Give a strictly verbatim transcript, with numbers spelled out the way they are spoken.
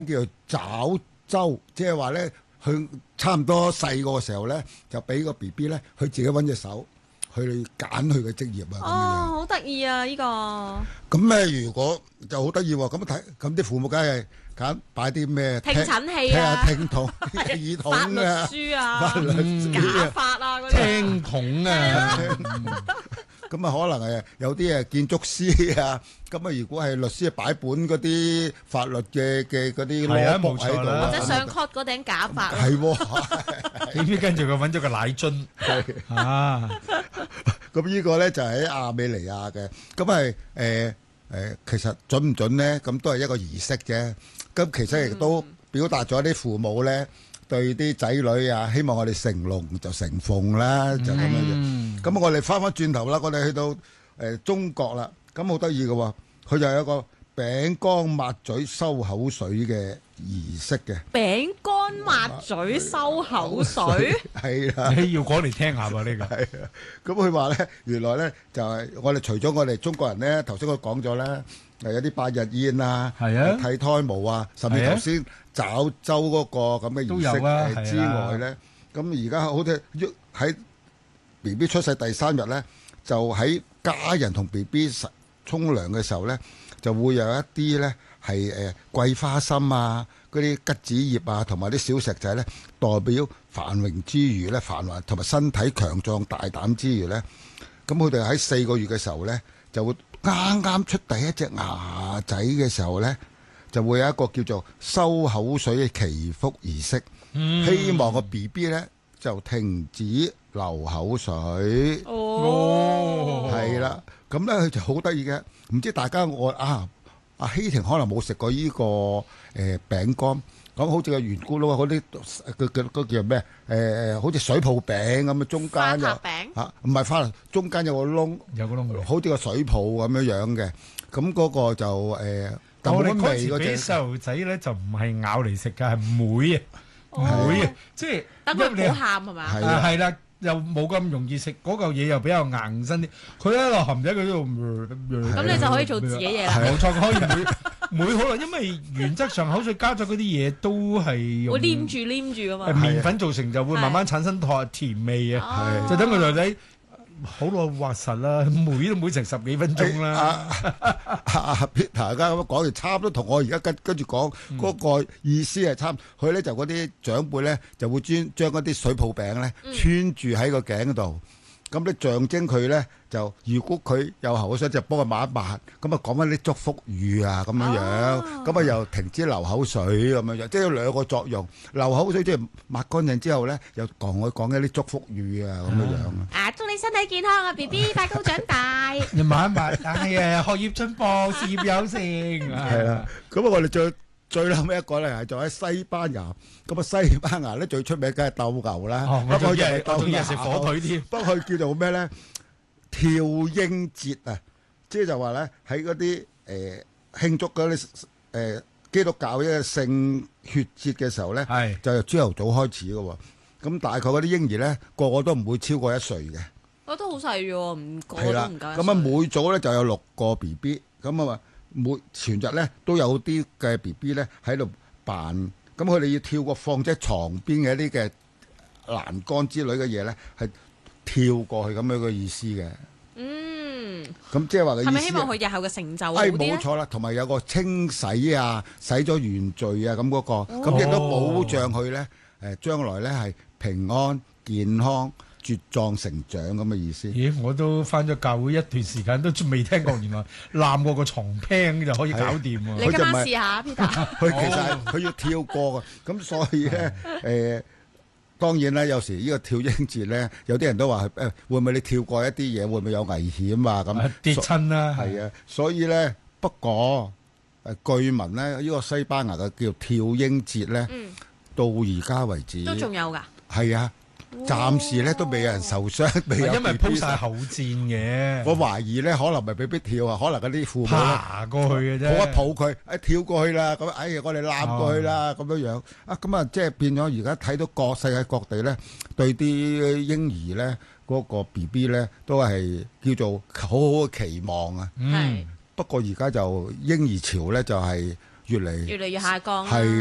叫做找周，即係話咧，佢差唔多細個嘅時候咧，就俾個 B B 咧，佢自己揾隻手去揀佢嘅職業啊。 哦，好得意啊！呢、這個咁咧，如果就好得意喎，咁睇咁啲父母梗係揀擺啲咩聽診器啊、 聽筒、耳筒法律啊、 書啊、 法律書假髮啊嗰啲。 聽筒啊， 咁啊，可能係有啲誒建築師啊，咁啊，如果係律師，擺本嗰啲法律嘅嘅嗰啲係啊 law book 冇錯啦喺度啊， 或者上 court 嗰頂假髮。 係喎。 點知跟住佢揾咗個奶樽啊！ 咁呢個咧就係喺亞美尼亞嘅，咁係誒誒，其實準唔準咧？咁都係一個儀式啫。咁其實亦都表達咗啲父母咧對啲仔女啊，希望我哋成龍就成鳳啦，就咁樣嘅。咁我哋翻返轉頭啦，我哋去到誒中國啦，咁好得意嘅喎，佢就有一個餅乾抹嘴收口水嘅儀式嘅。 餅乾抹嘴收口水， 係啦。 你要講嚟聽下喎呢個。 係啊，咁佢話咧，原來咧就係我哋除咗我哋中國人咧，頭先佢講咗咧，誒有啲百日宴啊， 係啊剃胎毛啊，甚至係啊頭先找周嗰個咁嘅儀式都有啊誒之係啊外咧，咁而家好似喺 B B 出世第三日咧，就喺家人同 B B 沖涼嘅時候咧，就會有一啲咧係誒桂花心啊，嗰啲桔子葉啊，同埋啲小石仔咧，代表繁榮之餘咧，繁華同埋身體強壯大膽之餘咧，咁佢哋喺四個月嘅時候咧，就會啱啱出第一隻牙仔嘅時候咧，就會有一個叫做收口水嘅祈福儀式， 嗯希望個 B B 咧就停止流口水。 哦， 係啦，咁咧佢就好得意嘅，唔知大家我啊阿希婷可能冇食過呢、個誒、呃、餅乾，咁好似個圓咕嚕嗰啲，嗰嗰嗰叫咩？誒、誒，好似水泡餅咁啊，中間有花塔餅嚇，唔係花塔，中間有個窿， 有個窿嘅。 好似個水泡咁樣樣嘅，咁嗰個就誒，呃但我哋冇乜嗰時俾味嗰隻。 細路仔咧就唔係咬嚟食㗎，係妹啊，妹啊，即係等因為你佢唔好喊係嘛？ 係啊，係啦，又冇咁容易食，嗰嚿嘢又比較硬身啲。佢一落含仔佢都咁你就可以做自己嘢啦。 冇錯，可以每每好啦，因為原則上口水加咗嗰啲嘢都係用會黏住黏住噶誒嘛。 麵粉造成，就會慢慢產生甜甜味啊。 係就等個女仔好耐滑實啦，妹都妹成十幾分鐘啦。 阿阿 Peter 而家咁講完，差唔多同我而家跟跟住講嗰個意思係差唔多。佢咧就嗰啲長輩咧就會專將嗰啲水泡餅咧穿住喺個頸度，咁咧象徵佢咧就如果佢有口水就幫佢抹一抹，咁啊講翻啲祝福語啊咁樣樣，咁啊又停止流口水咁樣樣，即係有兩個作用。流口水即係抹乾淨之後咧，又講佢講一啲祝福語啊咁樣樣啊。 啊，祝你身體健康啊 ，B B 快高長大。 你抹一抹，哎呀，學業進步，事業有成。 係啦，咁啊，我哋最最後尾一個咧係就喺西班牙，咁啊西班牙咧最出名梗係鬥牛啦， 哦，我不過仲以為我佢就係鬥牛仲以為食火腿添。 不過佢叫做咩咧？跳鷹節啊，即係就話咧喺嗰啲誒慶祝嗰啲誒基督教嘅聖血節嘅時候咧， 係就由朝頭早開始嘅喎。咁大概嗰啲嬰兒咧個個都唔會超過一歲嘅。 我都好細啫喎，唔個個都係啦， 唔夠一歲。 咁啊每組咧就有六個 B B，咁啊每全日咧都有啲嘅 B B 咧喺度扮，咁佢哋要跳過放喺床邊嘅一啲嘅欄杆之類嘅嘢咧，係跳過去咁樣嘅意思嘅。 嗯， 咁即係話嘅意思係咪希望佢日後嘅成就好哎， 啲咧冇？錯啦，同埋有個清洗啊，洗咗原罪啊，咁嗰、個，咁亦、都保障佢咧，誒將來咧係平安健康、茁壯成長咁嘅意思。 咦！我都翻咗教會一段時間，都未聽過原來攬過個床拼就可以搞掂喎。 你今晚試下 Peter。 佢其實係佢要跳過嘅，咁所以咧誒、當然啦，有時呢個跳鷹節咧，有啲人都話誒會唔會你跳過一啲嘢，會唔會有危險啊？咁啊跌親啦， 係啊，所以咧不過誒據聞咧，呢、個西班牙嘅叫跳鷹節咧， 嗯， 到而家為止都仲有㗎。 係啊，暫時咧都未有人受傷，未有因為 B B 鋪晒口墊嘅， 我懷疑咧，可能咪未必跳啊，可能嗰啲父母咧爬過去嘅啫。 抱一抱佢，誒跳過去啦，咁哎呀，我哋攬過去啦，咁樣樣啊，咁啊，即係變咗而家睇到各世界各地咧，對啲嬰兒咧嗰個 B B 咧都係叫做好好嘅期望啊。 嗯， 不過而家就嬰兒潮咧就係越嚟越嚟越下降啦。 係